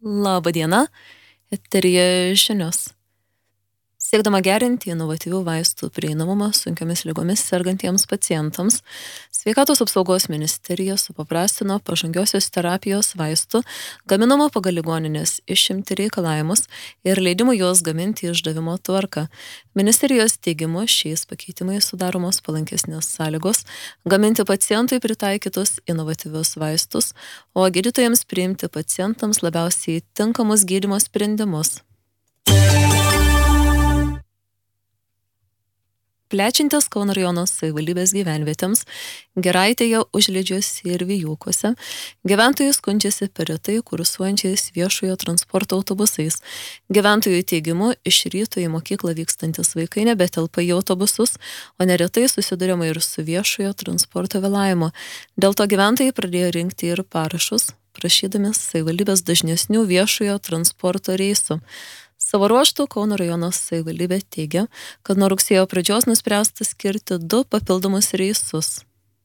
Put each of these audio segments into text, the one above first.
Labą dieną, eteryje žinios. Siekdama gerinti inovatyvių vaistų prieinamumą sunkiomis ligomis sergantiems pacientams, Sveikatos apsaugos ministerija supaprastino pažangiosios terapijos vaistų gaminamo pagal ligoninės išimti reikalavimus ir leidimų juos gaminti išdavimo tvarką. Ministerijos teigimu šiais pakeitimais sudaromos palankesnės sąlygos gaminti pacientui pritaikytus inovatyvius vaistus, o gydytojams priimti pacientams labiausiai tinkamus gydymo sprendimus. Plečiantis Kauno rajono savivaldybės gyvenvietėms, Giraitėje, Užliedžiuose ir Vijūkuose, gyventojai skundžiasi per retai kursuojančiais viešojo transporto autobusais. Gyventojų teigimu, iš ryto į mokyklą vykstantis vaikai nebetelpa į autobusus, o neretai susiduriama ir su viešojo transporto vėlavimu. Dėl to gyventojai pradėjo rinkti ir parašus, prašydami savivaldybės dažnesnių viešojo transporto reisų. Savo ruožtu Kauno rajono savivaldybė teigia, kad nuo rugsėjo pradžios nuspręsta skirti 2 papildomus reisus.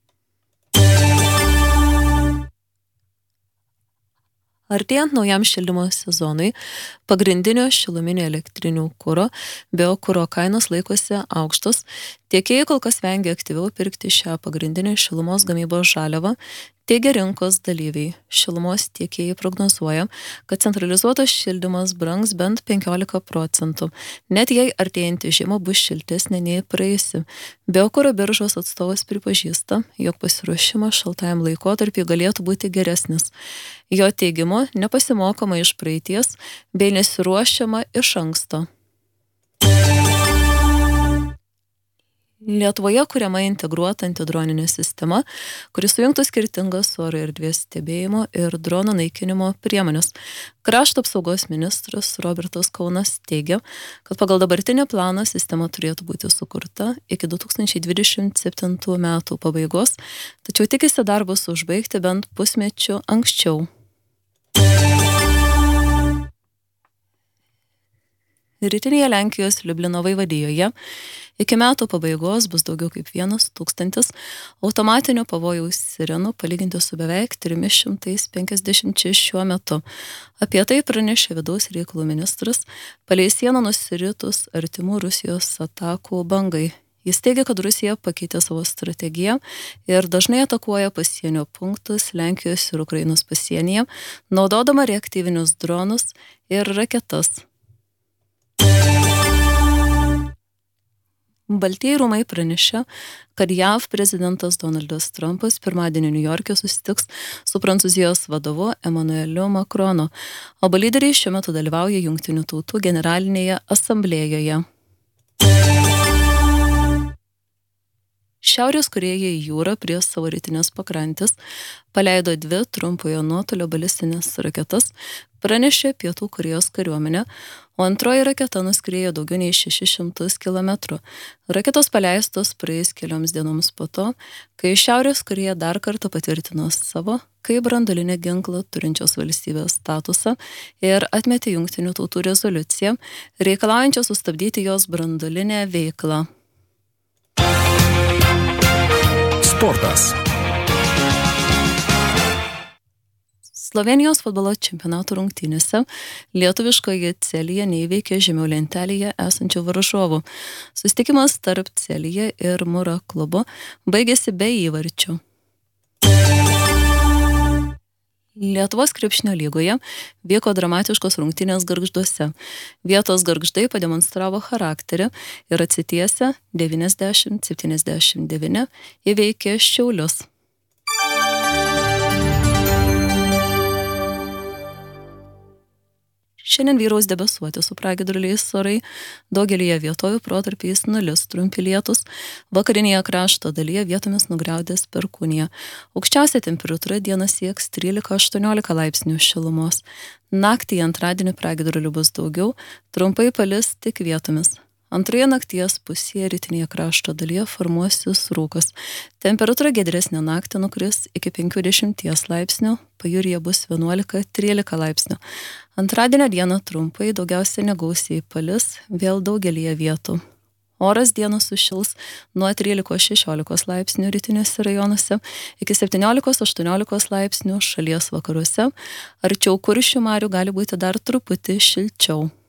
Artėjant naujam šildymo sezonui, pagrindinio šiluminio elektrinių kuro, biokuro kainos laikosi aukštos, tiekėjai kol kas vengia aktyviau pirkti šią pagrindinę šilumos gamybos žaliavą, teigia rinkos dalyviai. Šilumos tiekėjai prognozuoja, kad centralizuotas šildymas brangs bent 15%, net jei artėjantį žiemą bus šiltesnė nei praėjusi. Biokuro biržos atstovas pripažįsta, jog pasiruošimas šaltajam laikotarpiui galėtų būti geresnis. Jo teigimu, nepasimokoma iš praeities bei nesiruošiama iš anksto. Lietuvoje kuriama integruota antidroninė sistema, kuris sujungtų skirtingas oro erdvės stebėjimo ir drono naikinimo priemonės. Krašto apsaugos ministras Robertas Kaunas teigia, kad pagal dabartinį planą sistema turėtų būti sukurta iki 2027 metų pabaigos, tačiau tikisi darbus užbaigti bent pusmečiu anksčiau. Rytinėje Lenkijos Liublino vaivadijoje iki metų pabaigos bus daugiau kaip 1000 automatinio pavojaus sirenų palyginti su beveik 350 šiuo metu. Apie tai pranešė vidaus reikalų ministras palei sieną nusiritus artimų Rusijos atakų bangai. Jis teigia, kad Rusija pakeitė savo strategiją ir dažnai atakuoja pasienio punktus Lenkijos ir Ukrainos pasienyje, naudodama reaktyvinius dronus ir raketas. Baltieji rūmai pranešė, kad JAV prezidentas Donaldas Trumpas pirmadienį Niujorke susitiks su Prancūzijos vadovu Emmanueliu Macronu, o abu lyderiai šiuo metu dalyvauja Jungtinių tautų generalinėje asamblėjoje. Šiaurės Korėja į jūrą prie savo rytinės pakrantės paleido 2 trumpojo nuotolio balistinės raketas, pranešė Pietų Korėjos kariuomenė, o antroji raketa nuskriejo daugiau nei 600 km. Raketos paleistos praėjus kelioms dienoms po to, kai Šiaurės Korėja dar kartą patvirtino savo kaip branduolinį ginklą turinčios valstybės statusą ir atmetė Jungtinių tautų rezoliuciją, reikalaujančią sustabdyti jos branduolinę veiklą. Sportas. Slovėnijos futbolo čempionato rungtynėse lietuviškoje Celėje neįveikė žemiau lentelėje esančių varžovų. Susitikimas tarp Celėje ir Mura klubo baigėsi be įvarčių. Lietuvos krepšinio lygoje vyko dramatiškos rungtynės Gargžduose. Vietos Gargždai pademonstravo charakterį ir atsitiesę 90-79 įveikė Šiaulius. Šiandien vyraus debesuoti su pragiedruliais orai, daugelyje vietovių protarpiais nulis trumpi lietūs, vakarinėje krašto dalyje vietomis nugriaudės perkūnija. Aukščiausia temperatūra dieną sieks 13-18 laipsnių šilumos. Naktį antradienį pragiedrulių bus daugiau, trumpai palis tik vietomis. Antroje nakties pusėje rytinėje krašto dalyje formuosis rūkas. Temperatūra giedresnė naktį nukris iki 50 laipsnių, pajūryje bus 11-13 laipsnių. Antradienio dieną trumpai, daugiausiai negausiai palis, vėl daugelyje vietų. Oras dieną sušils nuo 13-16 laipsnių rytiniuose rajonuose iki 17-18 laipsnių šalies vakaruose. Arčiau Kuršių marių gali būti dar truputį šilčiau.